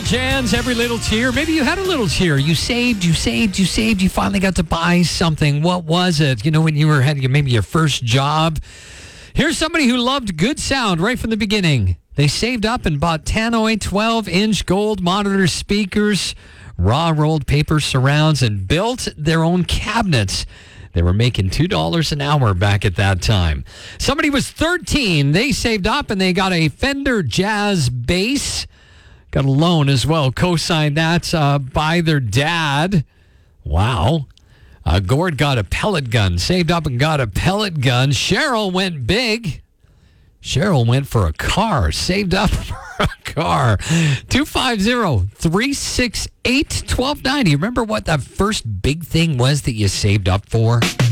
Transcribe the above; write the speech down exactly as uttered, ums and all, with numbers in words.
Jan's Every Little Tear. Maybe you had a little tear. You saved, you saved, you saved. You finally got to buy something. What was it? You know, when you were had maybe your first job. Here's somebody who loved good sound right from the beginning. They saved up and bought Tannoy twelve-inch gold monitor speakers, raw rolled paper surrounds, and built their own cabinets. They were making two dollars an hour back at that time. Somebody was thirteen. They saved up and they got a Fender Jazz bass. Got a loan as well. Co-signed that uh, by their dad. Wow. Uh, Gord got a pellet gun. Saved up and got a pellet gun. Cheryl went big. Cheryl went for a car. Saved up for a car. two five zero, three six eight, one two nine zero. Remember what that first big thing was that you saved up for?